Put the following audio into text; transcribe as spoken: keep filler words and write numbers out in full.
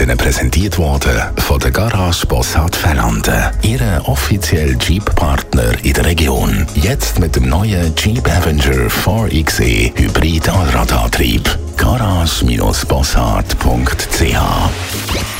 Ihnen präsentiert worden von der Garage Bossard Ferranden, Ihrem offiziellen Jeep-Partner in der Region. Jetzt mit dem neuen Jeep Avenger vier X E Hybrid Allradantrieb. garage Bindestrich bossard Punkt c h